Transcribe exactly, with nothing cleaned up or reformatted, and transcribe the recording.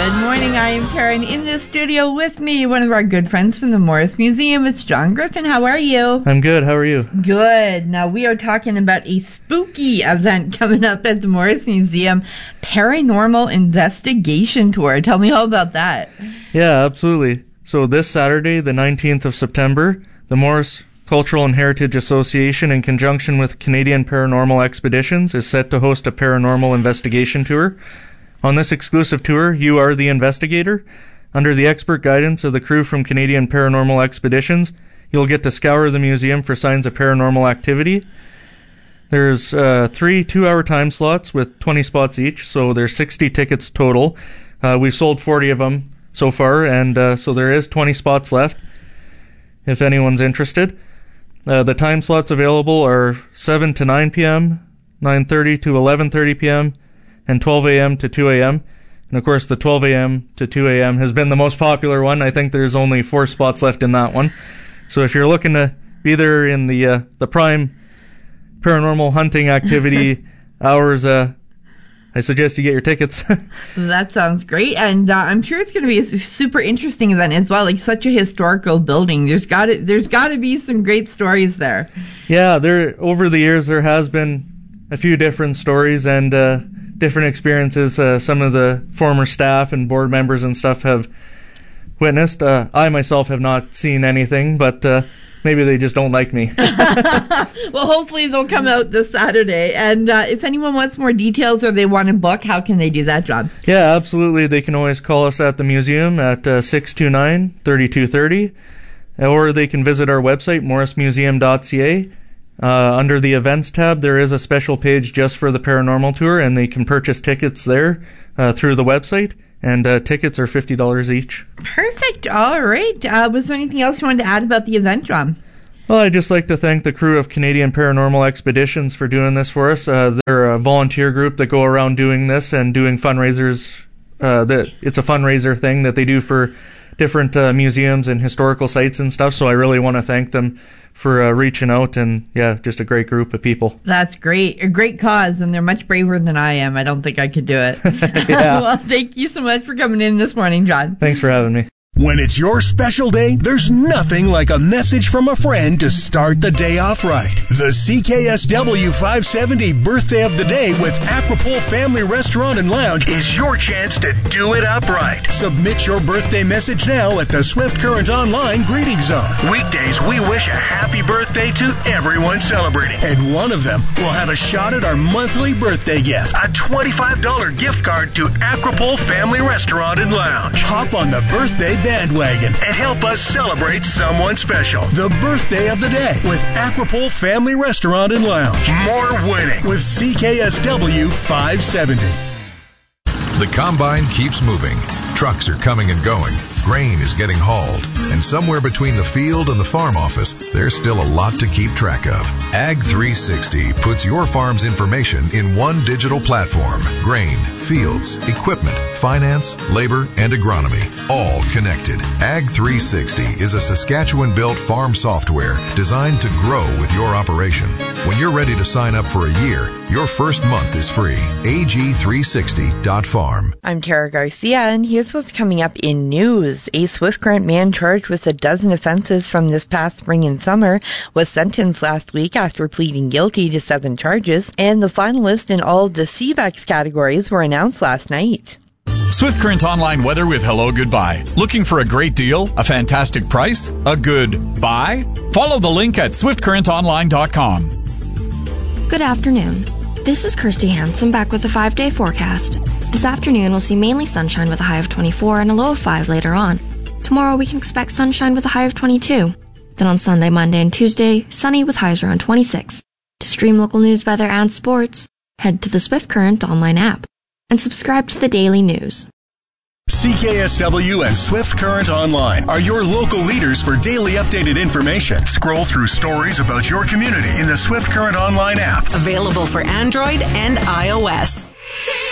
Good morning, I am Karen. In the studio with me, one of our good friends from the Morris Museum. It's John Griffin. How are you? I'm good. How are you? Good. Now, we are talking about a spooky event coming up at the Morris Museum, Paranormal Investigation Tour. Tell me all about that. Yeah, absolutely. So this Saturday, the nineteenth of September, the Morris Cultural and Heritage Association, in conjunction with Canadian Paranormal Expeditions, is set to host a paranormal investigation tour. On this exclusive tour, you are the investigator. Under the expert guidance of the crew from Canadian Paranormal Expeditions, you'll get to scour the museum for signs of paranormal activity. There's uh, three two-hour time slots with twenty spots each, so there's sixty tickets total. Uh, we've sold forty of them so far, and uh, so there is twenty spots left if anyone's interested. Uh, the time slots available are seven to nine p.m., nine thirty to eleven thirty p.m., and twelve a.m. to two a.m. And of course, the twelve a.m. to two a.m. has been the most popular one. I think there's only four spots left in that one. So if you're looking to be there in the uh, the prime paranormal hunting activity hours, uh, I suggest you get your tickets. That sounds great, and uh, I'm sure it's going to be a super interesting event as well. Like such a historical building, there's got to there's got to be some great stories there. Yeah, there over the years there has been a few different stories and uh, different experiences. Uh, some of the former staff and board members and stuff have witnessed. Uh, I myself have not seen anything, but uh, maybe they just don't like me. Well, hopefully they'll come out this Saturday. And uh, if anyone wants more details or they want to book, how can they do that, John? Yeah, absolutely. They can always call us at the museum at uh, six two nine, three two three zero, or they can visit our website, morris museum dot c a. Uh, under the events tab, there is a special page just for the paranormal tour, and they can purchase tickets there uh, through the website, and uh, tickets are fifty dollars each. Perfect. All right. Uh, was there anything else you wanted to add about the event, John? Well, I'd just like to thank the crew of Canadian Paranormal Expeditions for doing this for us. Uh, they're a volunteer group that go around doing this and doing fundraisers. Uh, that it's a fundraiser thing that they do for different uh, museums and historical sites and stuff, so I really want to thank them for uh, reaching out, and yeah, just a great group of people. That's great. A great cause, and they're much braver than I am. I don't think I could do it. Yeah. Well, thank you so much for coming in this morning, John. Thanks for having me. When it's your special day, there's nothing like a message from a friend to start the day off right. The C K S W five seventy Birthday of the Day with Aquapole Family Restaurant and Lounge is your chance to do it up right. Submit your birthday message now at the Swift Current Online Greeting Zone. Weekdays, we wish a happy birthday to everyone celebrating. And one of them will have a shot at our monthly birthday gift, a twenty-five dollars gift card to Aquapole Family Restaurant and Lounge. Hop on the birthday bandwagon and help us celebrate someone special. The Birthday of the Day with Aquapole Family Restaurant and Lounge. More winning with C K S W five seventy. The combine keeps moving. Trucks are coming and going. Grain is getting hauled. And somewhere between the field and the farm office, there's still a lot to keep track of. Ag three sixty puts your farm's information in one digital platform. Grain, fields, equipment, finance, labor, and agronomy, all connected. Ag three sixty is a Saskatchewan-built farm software designed to grow with your operation. When you're ready to sign up for a year, your first month is free. A G three sixty dot farm. I'm Tara Garcia, and here's what's coming up in news. A Swift Current man charged with a dozen offenses from this past spring and summer was sentenced last week after pleading guilty to seven charges, and the finalists in all of the C BEX categories were announced last night. Swift Current Online weather with Hello Goodbye. Looking for a great deal? A fantastic price? A good buy? Follow the link at swift current online dot com. Good afternoon. This is Kirsty Hansen back with a five-day forecast. This afternoon we'll see mainly sunshine with a high of twenty-four and a low of five later on. Tomorrow we can expect sunshine with a high of twenty-two. Then on Sunday, Monday, and Tuesday, sunny with highs around twenty-six. To stream local news, weather, and sports, head to the Swift Current online app and subscribe to the daily news. C K S W and Swift Current Online are your local leaders for daily updated information. Scroll through stories about your community in the Swift Current Online app. Available for Android and iOS.